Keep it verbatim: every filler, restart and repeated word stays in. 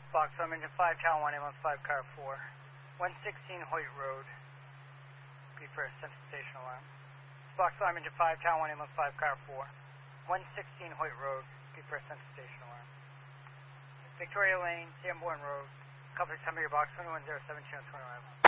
Box I'm into five Town one, ambulance five car four. one sixteen Hoyt Road. Be first, Central Station alarm. Box I'm into five Town one, ambulance five car four. one sixteen Hoyt Road. Be first, Central Station alarm. Victoria Lane, Sanborn Road. Couple of your box twenty-one zero seventeen on twenty arrival.